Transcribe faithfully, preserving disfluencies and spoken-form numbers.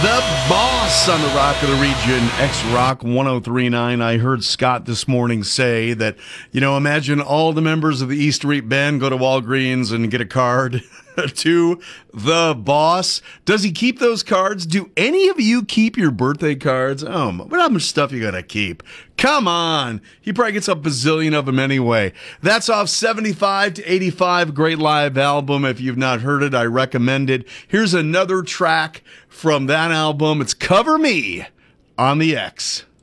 The Boss on the Rock of the Region, X-Rock one oh three point nine. I heard Scott this morning say that, you know, imagine all the members of the East Street Band go to Walgreens and get a card to The Boss. Does he keep those cards? Do any of you keep your birthday cards? Oh, what how much stuff you gotta keep? Come on. He probably gets a bazillion of them anyway. That's off seventy-five to eighty-five. Great live album. If you've not heard it, I recommend it. Here's another track from that album. It's Cover Me on the X.